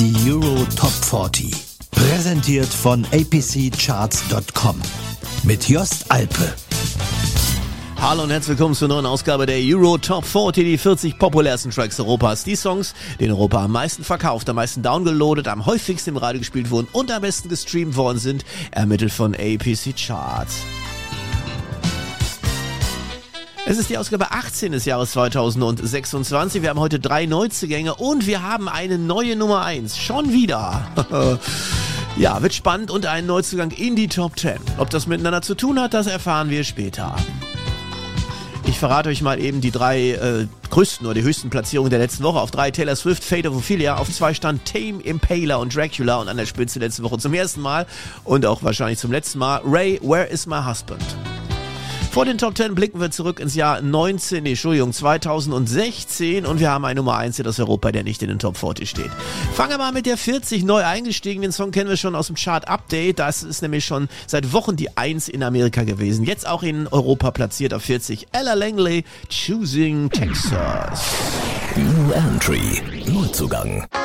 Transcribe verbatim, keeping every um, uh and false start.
Die Euro Top vierzig. Präsentiert von A P C Charts Punkt com. Mit Jost Alpe. Hallo und herzlich willkommen zur neuen Ausgabe der Euro Top vierzig, die vierzig populärsten Tracks Europas. Die Songs, die in Europa am meisten verkauft, am meisten downgeloadet, am häufigsten im Radio gespielt wurden und am besten gestreamt worden sind, ermittelt von A P C Charts. Es ist die Ausgabe achtzehn des Jahres zweitausendsechsundzwanzig. Wir haben heute drei Neuzugänge und wir haben eine neue Nummer eins. Schon wieder. Ja, wird spannend und ein Neuzugang in die Top zehn. Ob das miteinander zu tun hat, das erfahren wir später. Ich verrate euch mal eben die drei äh, größten oder die höchsten Platzierungen der letzten Woche. Auf drei Taylor Swift, Fate of Ophelia. Auf zwei stand Tame Impala und Dracula. Und an der Spitze letzte Woche zum ersten Mal und auch wahrscheinlich zum letzten Mal Ray, Where is my husband? Vor den Top zehn blicken wir zurück ins Jahr neunzehn, nee, Entschuldigung, zweitausendsechzehn und wir haben einen Nummer eins hier aus Europa, der nicht in den Top vierzig steht. Fangen wir mal mit der vierzig neu eingestiegen. Den Song kennen wir schon aus dem Chart Update. Das ist nämlich schon seit Wochen die eins in Amerika gewesen. Jetzt auch in Europa platziert auf vierzig. Ella Langley, Choosing Texas. New Entry. Neuzugang.